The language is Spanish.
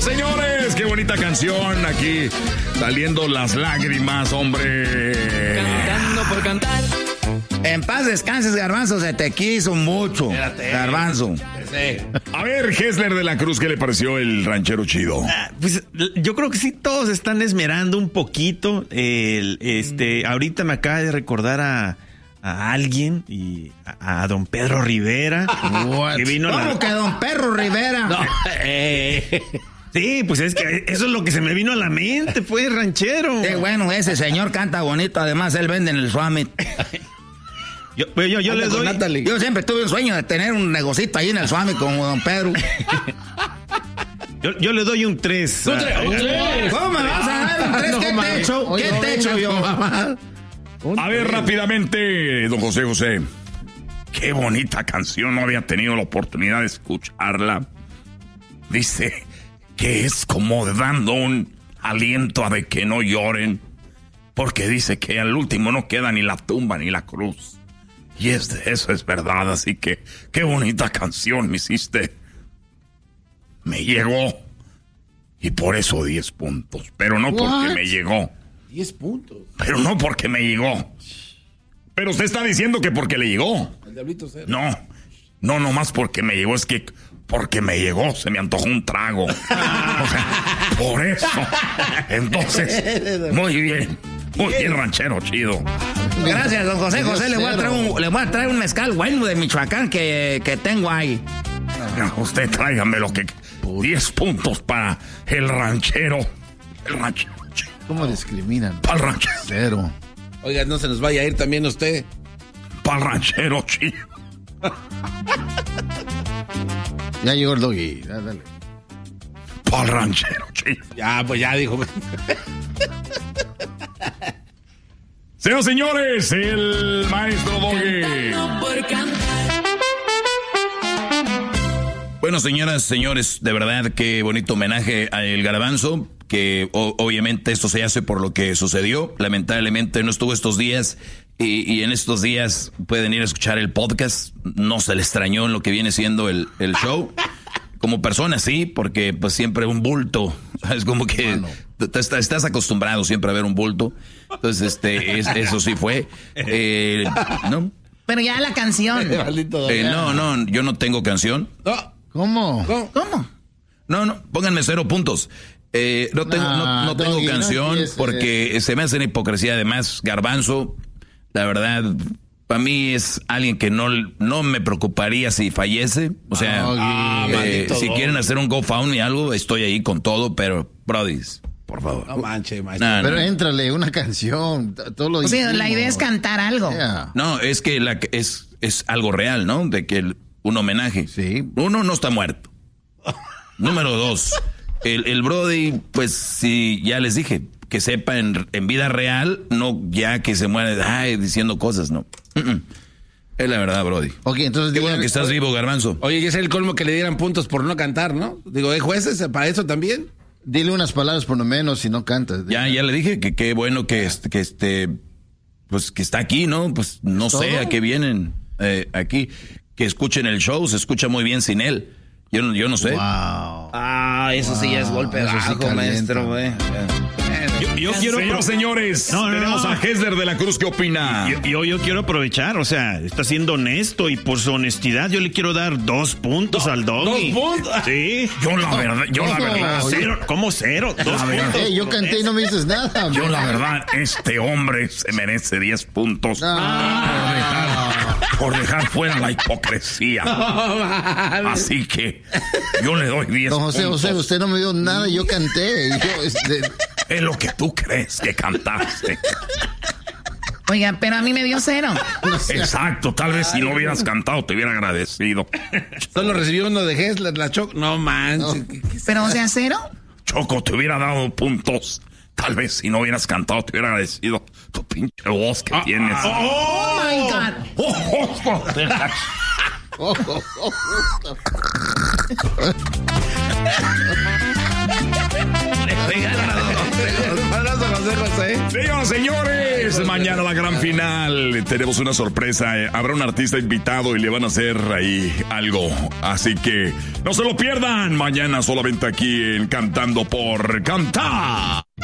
señores, qué bonita canción. Aquí saliendo las lágrimas, hombre. Cantando por cantar. En paz descanses, Garbanzo, se te quiso mucho. Espérate. Garbanzo. Sí. A ver, Hesler de la Cruz, ¿qué le pareció el ranchero chido? Pues yo creo que sí, todos están esmerando un poquito. Ahorita me acaba de recordar a alguien y a don Pedro Rivera. Que vino ¿Cómo que don Pedro Rivera? No, sí, pues es que eso es lo que se me vino a la mente, pues, ranchero. Sí, bueno, ese señor canta bonito, además él vende en el Summit. Yo le doy... Natalie. Yo siempre tuve un sueño de tener un negocito ahí en el Summit como don Pedro. Yo le doy un 3. ¿Cómo me vas a dar un 3? No, ¿Qué te echo yo, mamá? A ver, rápidamente, don José. Qué bonita canción, no había tenido la oportunidad de escucharla. Dice que es como dando un aliento a de que no lloren, porque dice que al último no queda ni la tumba ni la cruz. Y eso es verdad, así que qué bonita canción me hiciste. Me llegó. Y por eso 10 puntos, pero no porque me llegó. 10 puntos. Pero no porque me llegó. Pero usted está diciendo que porque le llegó. El diablito cero. No, nomás porque me llegó. Es que porque me llegó, se me antojó un trago. O sea, por eso. Entonces, muy bien, ranchero chido. Gracias, don José. Le voy a traer un mezcal bueno de Michoacán que tengo ahí. Usted tráigame lo que... 10 puntos para el ranchero. El ranchero. ¿Cómo discriminan? Para el ranchero. Cero. Oiga, no se nos vaya a ir también usted. Para el ranchero, chido. Ya llegó el doggy. Dale. Para el ranchero, chido. Ya, pues ya dijo. Señores, el maestro Doggy. Bueno, señoras, señores, de verdad qué bonito homenaje a El Garbanzo, que obviamente esto se hace por lo que sucedió. Lamentablemente no estuvo estos días y en estos días pueden ir a escuchar el podcast. No se le extrañó en lo que viene siendo el show. Como persona sí, porque pues siempre un bulto. Es como que estás acostumbrado siempre a ver un bulto. Entonces, eso sí fue. ¿No? Pero ya la canción. No, yo no tengo canción. ¿Cómo? No, pónganme 0 puntos. No tengo canción porque se me hace una hipocresía. Además, Garbanzo, la verdad, para mí es alguien que no me preocuparía si fallece. O sea, si quieren hacer un GoFundMe algo, estoy ahí con todo, pero, brodis, por favor. No manche. Pero éntrale una canción. Todo lo la idea es cantar algo. Yeah. No, es que es algo real, ¿no? De que un homenaje. Sí. Uno, no está muerto. Número 2, el Brody, pues sí, ya les dije, que sepa en vida real, no ya que se muere diciendo cosas, no. Es la verdad, Brody. Ok, entonces... Qué bueno que estás vivo, Garbanzo. Oye, y es el colmo que le dieran puntos por no cantar, ¿no? Digo, ¿hay jueces para eso también? Dile unas palabras por lo menos si no cantas. Ya le dije que qué bueno que pues que está aquí, ¿no? Pues no sé a qué vienen aquí. Que escuchen el show, se escucha muy bien sin él. Yo no sé. Wow. Eso sí ya es golpe bajo, maestro, güey. Yo quiero... Señores, tenemos a Hesler de la Cruz, ¿qué opina? Yo quiero aprovechar, o sea, está siendo honesto y por su honestidad yo le quiero dar 2 puntos al Doggy. ¿2 puntos? Sí. Yo la verdad. Cero, ¿cómo 0? 2 puntos. Yo canté y no me dices nada. Yo la verdad, este hombre se merece 10 puntos. Por dejar fuera la hipocresía. Así que yo le doy 10 puntos. Don José, usted no me dio nada, yo canté. Es lo que tú crees que cantaste. Oiga, pero a mí me dio 0. Exacto, tal vez si no hubieras cantado te hubiera agradecido. Solo recibió uno de Hesler, la Choco. No manches. Pero, o sea, 0. Choco, te hubiera dado puntos. Tal vez si no hubieras cantado te hubiera agradecido tu pinche voz que tienes. Oh my God. Señoras, señores, mañana la gran final. Tenemos una sorpresa. Habrá un artista invitado y le van a hacer ahí algo. Así que no se lo pierdan. Mañana solamente aquí en Cantando por Cantar.